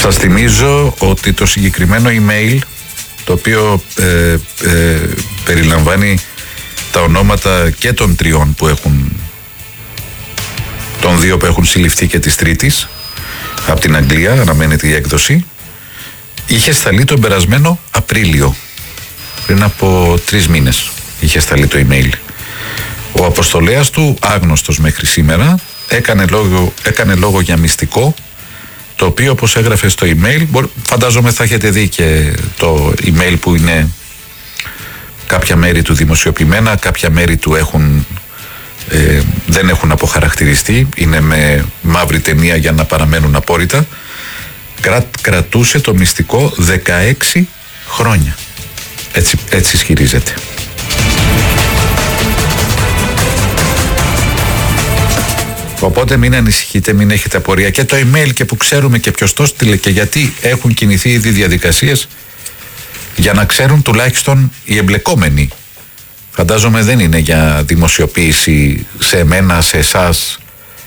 Σας θυμίζω ότι το συγκεκριμένο email, το οποίο περιλαμβάνει τα ονόματα και των τριών που έχουν, των δύο που έχουν συλληφθεί και της τρίτης από την Αγγλία, αναμένεται η έκδοση, είχε σταλεί τον περασμένο Απρίλιο, πριν από 3 μήνες είχε σταλεί το email. Ο αποστολέας του, άγνωστος μέχρι σήμερα, έκανε λόγο για μυστικό, το οποίο, όπως έγραφε στο email, φαντάζομαι θα έχετε δει και το email που είναι κάποια μέρη του δημοσιοποιημένα, κάποια μέρη του δεν έχουν αποχαρακτηριστεί, είναι με μαύρη ταινία για να παραμένουν απόρριτα. Κρατούσε το μυστικό 16 χρόνια. Έτσι ισχυρίζεται. Οπότε μην ανησυχείτε, μην έχετε απορία. Και το email, και που ξέρουμε και ποιος το στείλε και γιατί έχουν κινηθεί ήδη διαδικασίες, για να ξέρουν τουλάχιστον οι εμπλεκόμενοι. Φαντάζομαι δεν είναι για δημοσιοποίηση σε εμένα, σε εσάς,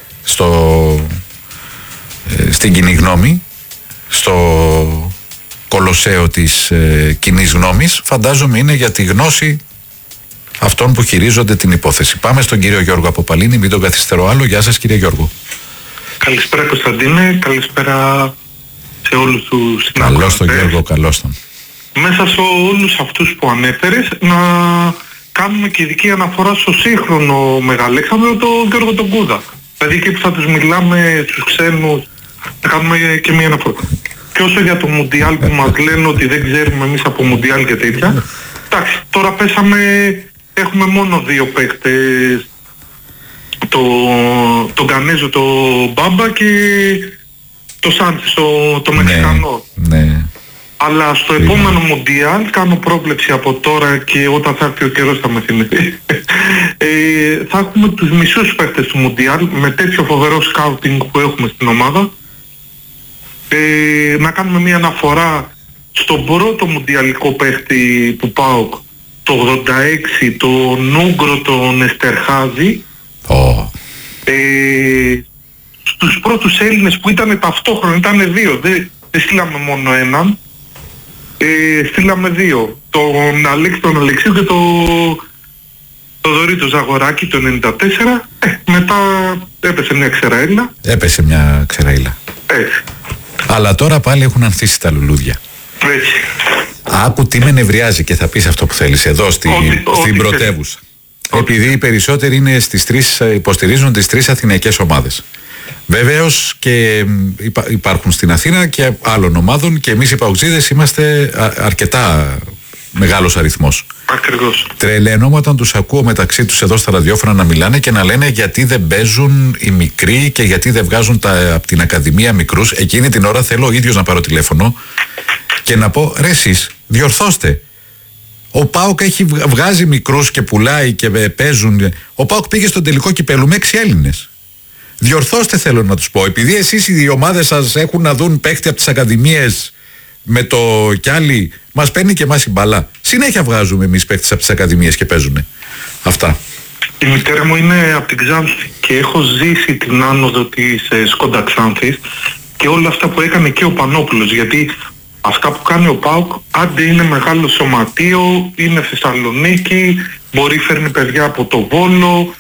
στην κοινή γνώμη, στο κολοσσέο της κοινής γνώμης. Φαντάζομαι είναι για τη γνώση αυτών που χειρίζονται την υπόθεση. Πάμε στον κύριο Γιώργο από Παλίνη, μην τον καθυστερώ άλλο. Γεια σας, κύριε Γιώργο. Καλησπέρα, Κωνσταντίνε, καλησπέρα σε όλους τους συναδέλφους. Καλώς τον Γιώργο, καλώς τον. Μέσα σε όλους αυτούς που ανέφερες, να κάνουμε και ειδική αναφορά στο σύγχρονο Μεγαλέξανδρο, τον Γιώργο τον Κούδα. Δηλαδή εκεί που θα τους μιλάμε στους ξένους, να κάνουμε και μία αναφορά. Και όσο για το Μουντιάλ που μας λένε ότι δεν ξέρουμε εμείς από Μουντιάλ και τέτοια, εντάξει, τώρα έχουμε μόνο 2 παίκτες, τον Κανέζο, το Μπάμπα και το Σάντσες, το Μεξικανό. Ναι. Αλλά στο επόμενο Μουντιάλ, κάνω πρόβλεψη από τώρα και όταν θα έρθει ο καιρός θα με θυμηθεί, θα έχουμε τους μισούς παίκτες του Μουντιάλ με τέτοιο φοβερό σκάουτινγκ που έχουμε στην ομάδα. Να κάνουμε μια αναφορά στον πρώτο μουντιαλικό παίκτη του ΠΑΟΚ, το 86, τον Ούγκρο, τον Εστερχάζη. Στους πρώτους Έλληνες που ήταν ταυτόχρονα, ήταν 2, δεν στείλαμε μόνο έναν, στείλαμε 2, τον Αλεξίου και το Δωρήτο Ζαγοράκη το 94, μετά έπεσε μια ξεραίλα. Έτσι. Αλλά τώρα πάλι έχουν ανθίσει τα λουλούδια. Έτσι. Άκου τι με νευριάζει και θα πεις αυτό που θέλεις εδώ στην πρωτεύουσα. Επειδή οι περισσότεροι είναι υποστηρίζουν τις 3 αθηναϊκές ομάδες. Βεβαίως και υπάρχουν στην Αθήνα και άλλων ομάδων, και εμείς οι παουτζίδες είμαστε αρκετά μεγάλος αριθμός. Ακριβώς. Τρελαίνομαι όταν τους ακούω μεταξύ τους εδώ στα ραδιόφωνα να μιλάνε και να λένε γιατί δεν παίζουν οι μικροί και γιατί δεν βγάζουν από την Ακαδημία μικρούς. Εκείνη την ώρα θέλω ο ίδιος να πάρω τηλέφωνο και να πω, ρε εσείς, διορθώστε. Ο ΠΑΟΚ βγάζει μικρούς και πουλάει και παίζουν. Ο ΠΑΟΚ πήγε στον τελικό κυπέλλου με 6 Έλληνες. Διορθώστε, θέλω να τους πω. Επειδή εσείς οι ομάδες σας έχουν να δουν παίκτη από τις ακαδημίες με το κι άλλοι, μας παίρνει και εμάς η μπαλά. Συνέχεια βγάζουμε εμείς παίκτες από τις ακαδημίες και παίζουνε. Αυτά. Η μητέρα μου είναι από την Ξάνθη και έχω ζήσει την άνοδο της Σκόντα Ξάνθης και όλα αυτά που έκανε και ο Πανόπουλος, γιατί αυτά που κάνει ο ΠΑΟΚ, άντε είναι μεγάλο σωματείο, είναι Θεσσαλονίκη, μπορεί φέρνει παιδιά από το Βόλο,